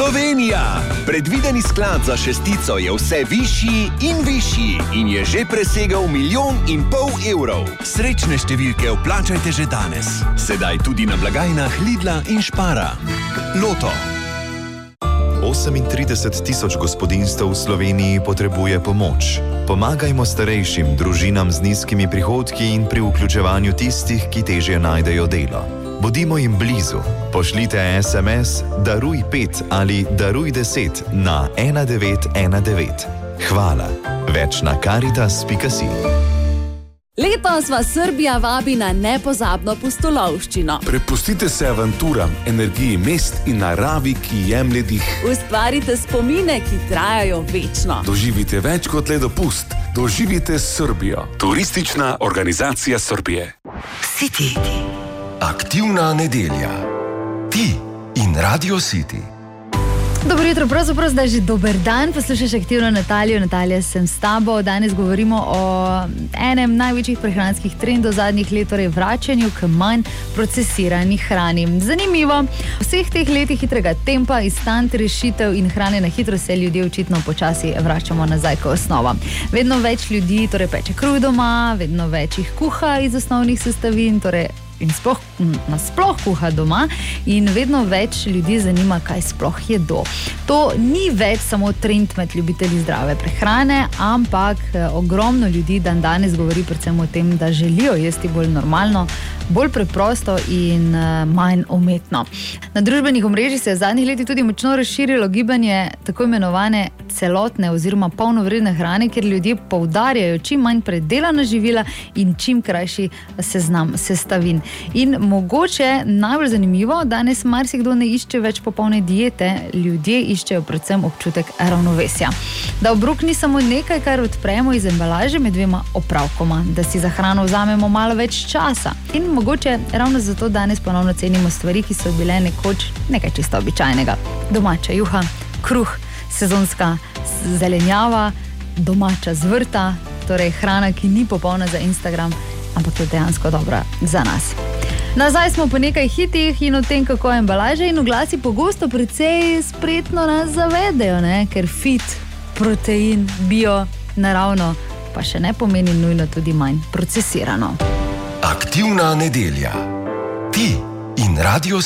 Slovenija! Predvideni sklad za šestico je vse višji in višji in je že presegel 1,5 milijona evrov. Srečne številke vplačajte že danes. Sedaj tudi na blagajnah Lidla in Spara. Loto. 38 tisoč gospodinjstev v Sloveniji potrebuje pomoč. Pomagajmo starejšim, družinam z nizkimi prihodki in pri vključevanju tistih, ki težje najdejo delo. Bodimo jim blizu. Pošljite SMS Daruj 5 ali Daruj 10 na 1919. Hvala. Več na Caritas.si. Letos vas Srbija vabi na nepozabno pustolovščino. Prepustite se avanturam, energiji mest in naravi, ki jemlje dih. Ustvarite spomine, ki trajajo večno. Doživite več kot le dopust. Doživite Srbijo. Turistična organizacija Srbije. City. Aktivna nedelja. Ti in Radio City. Dobro jutro, pravzaprav zdaj že dober dan, poslušaš Aktivno Natalijo. Natalija, sem s tabo. Danes govorimo o enem največjih prehranskih trendov zadnjih let, torej vračanju k manj procesirani hrani. Zanimivo, v vseh teh letih hitrega tempa, instant rešitev in hrane na hitro se ljudje očitno počasi vračamo nazaj k osnovam. Vedno več ljudi torej peče kruh doma, vedno več jih kuha iz osnovnih sestavin, torej in nasploh kuha doma in vedno več ljudi zanima, kaj sploh jedo. To ni več samo trend med ljubitelji zdrave prehrane, ampak ogromno ljudi danes govori predvsem o tem, da želijo jesti bolj normalno, bolj preprosto in manj umetno. Na družbenih omrežjih se je v zadnjih letih tudi močno razširilo gibanje tako imenovane celotne oziroma polnovredne hrane, kjer ljudje poudarjajo čim manj predelana živila in čim krajši seznam sestavin. In mogoče najbolj zanimivo, danes marsikdo ne išče več popolne diete, ljudje iščejo predvsem občutek ravnovesja. Da obrok ni samo nekaj, kar odpremo iz embalaže med dvema opravkoma, da si za hrano vzamemo malo več časa. In mogoče ravno zato danes ponovno cenimo stvari, ki so bile nekoč nekaj čisto običajnega. Domača juha, kruh, sezonska zelenjava, domača z vrta, torej hrana, ki ni popolna za Instagram, ampak je dejansko dobra za nas. Nazaj smo po nekaj hitih in o tem, kako je embalaža in oglasi pogosto precej spretno nas zavedajo, ker fit, protein, bio, naravno, pa še ne pomeni nujno tudi manj procesirano. Aktivna nedelja. Ti in Radio